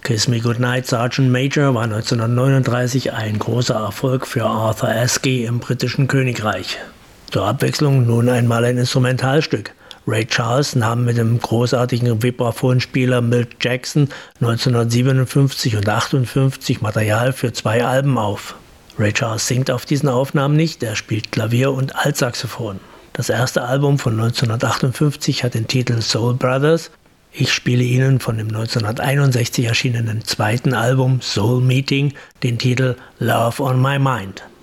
Kiss Me Goodnight Sergeant Major war 1939 ein großer Erfolg für Arthur Askey im britischen Königreich. Zur Abwechslung nun einmal ein Instrumentalstück. Ray Charles nahm mit dem großartigen Vibraphonspieler Milt Jackson 1957 und 1958 Material für 2 Alben auf. Ray Charles singt auf diesen Aufnahmen nicht, er spielt Klavier und Altsaxophon. Das erste Album von 1958 hat den Titel Soul Brothers. Ich spiele Ihnen von dem 1961 erschienenen zweiten Album Soul Meeting den Titel Love on My Mind.